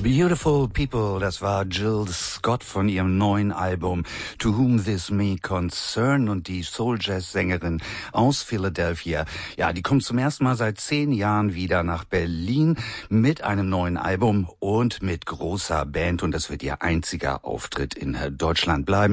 Beautiful People, das war Jill Scott von ihrem neuen Album To Whom This May Concern, und die Soul-Jazz-Sängerin aus Philadelphia. Ja, die kommt zum ersten Mal seit 10 Jahren wieder nach Berlin mit einem neuen Album und mit großer Band, und das wird ihr einziger Auftritt in Deutschland bleiben.